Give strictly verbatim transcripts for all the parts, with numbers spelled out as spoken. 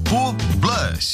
Papo Blush.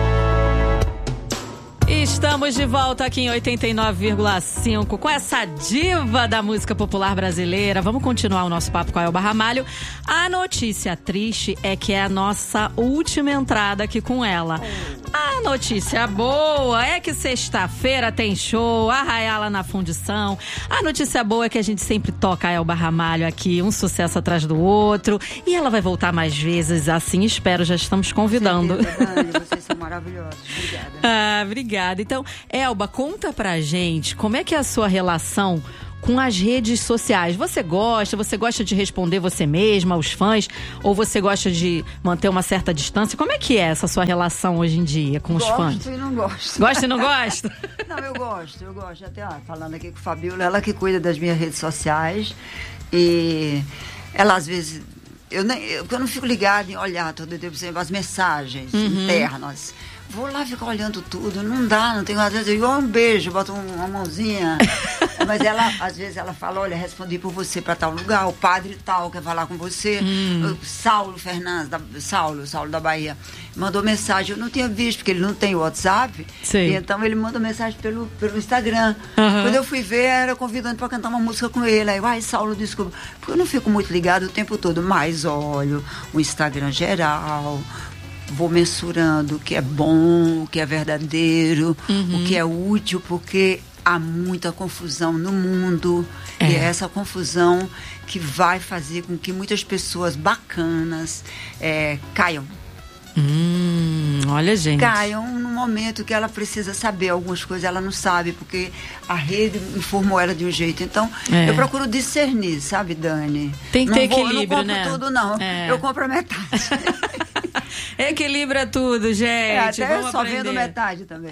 Estamos de volta aqui em oitenta e nove vírgula cinco com essa diva da música popular brasileira. Vamos continuar o nosso papo com a Elba Ramalho. A notícia triste é que é a nossa última entrada aqui com ela. A notícia boa é que sexta-feira tem show, Arraiá lá na Fundição. A notícia boa é que a gente sempre toca a Elba Ramalho aqui, um sucesso atrás do outro. E ela vai voltar mais vezes, assim espero, já estamos convidando. Com certeza, Dani, vocês são maravilhosos. Obrigada. Ah, obrigada. Então, Elba, conta pra gente como é que é a sua relação com as redes sociais. Você gosta? Você gosta de responder você mesma, aos fãs? Ou você gosta de manter uma certa distância? Como é que é essa sua relação hoje em dia com os gosto fãs? Gosto e não gosto. Gosta e não gosta? Não, eu gosto, eu gosto. Até ó, falando aqui com a Fabiola, ela que cuida das minhas redes sociais. E ela, às vezes... Eu, nem, eu, eu não fico ligada em olhar todo tempo as mensagens uhum. internas. Vou lá ficar olhando tudo, não dá, não tenho, às vezes eu digo, um beijo, boto uma mãozinha. Mas ela, às vezes ela fala, olha, respondi por você para tal lugar, o padre tal quer falar com você, hum. o Saulo Fernandes, da, Saulo, Saulo da Bahia, mandou mensagem, eu não tinha visto, porque ele não tem WhatsApp, e então ele mandou mensagem pelo, pelo Instagram. Uhum. Quando eu fui ver, era convidando para cantar uma música com ele, aí, ai, Saulo, desculpa, porque eu não fico muito ligado o tempo todo, mas olho o Instagram geral, vou mensurando o que é bom, o que é verdadeiro, uhum. o que é útil, porque há muita confusão no mundo. É. E é essa confusão que vai fazer com que muitas pessoas bacanas é, caiam. Hum, olha, gente. Caiam no momento que ela precisa saber algumas coisas, ela não sabe, porque a rede informou ela de um jeito. Então, é. eu procuro discernir, sabe, Dani? Tem que não ter vou, equilíbrio, eu não compro né? tudo, não. É. Eu compro a metade. Equilibra tudo, gente. É, até Vamos só aprender. vendo metade também.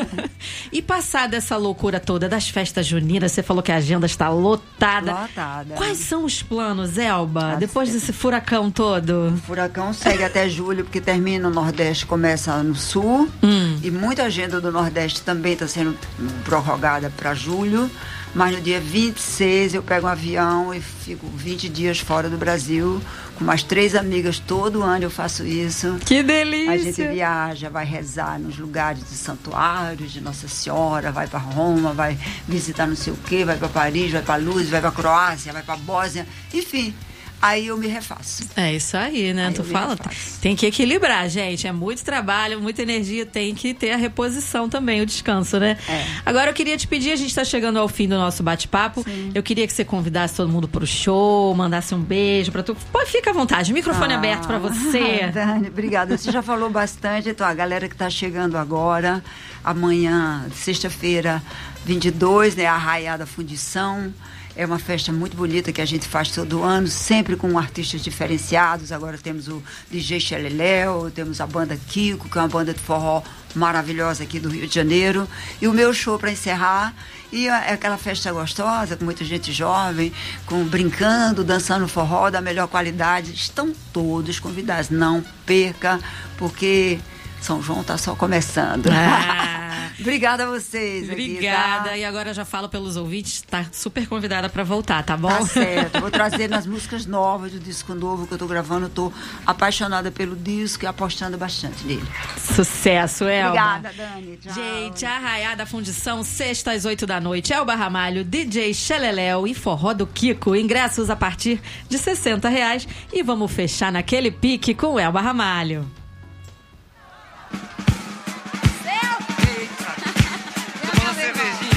E passada essa loucura toda das festas juninas, você falou que a agenda está lotada. Lotada. Quais são os planos, Elba, Ah, depois sei. desse furacão todo? O furacão segue até julho, porque termina no Nordeste, começa no Sul. Hum. E muita agenda do Nordeste também está sendo prorrogada para julho. Mas no dia vinte e seis eu pego um avião e fico vinte dias fora do Brasil. Com mais três amigas, todo ano eu faço isso. Que delícia! A gente viaja, vai rezar nos lugares de santuários de Nossa Senhora, vai para Roma, vai visitar não sei o quê, vai para Paris, vai para Luz, vai para Croácia, vai para Bósnia, enfim. Aí eu me refaço. É isso aí, né? Aí tu fala, tem que equilibrar, gente. É muito trabalho, muita energia, tem que ter a reposição também, o descanso, né? É. Agora eu queria te pedir, a gente está chegando ao fim do nosso bate-papo. Sim. Eu queria que você convidasse todo mundo pro show, mandasse um beijo pra tu. Pô, fica à vontade, microfone ah, aberto pra você. Dani, obrigada. Você já falou bastante, então a galera que tá chegando agora, amanhã, sexta-feira, vinte e dois, né? A Arraiá da Fundição. É uma festa muito bonita que a gente faz todo ano, sempre com artistas diferenciados. Agora temos o D J Xeleléu, temos a banda Kiko, que é uma banda de forró maravilhosa aqui do Rio de Janeiro. E o meu show para encerrar. E é aquela festa gostosa, com muita gente jovem, com brincando, dançando forró da melhor qualidade. Estão todos convidados. Não perca, porque São João está só começando. Ah. Obrigada a vocês. Obrigada. Aqui, tá? E agora já falo pelos ouvintes, tá super convidada para voltar, tá bom? Tá certo. Vou trazer nas músicas novas do disco novo que eu tô gravando. Eu tô apaixonada pelo disco e apostando bastante nele. Sucesso, Elba. Obrigada, Dani. Tchau. Gente, a Arraiá da Fundição, sexta às oito da noite. Elba Ramalho, D J Xeleléu e forró do Kiko. Ingressos a partir de sessenta reais. E vamos fechar naquele pique com Elba Ramalho.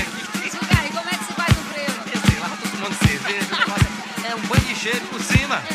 Cheiro por cima.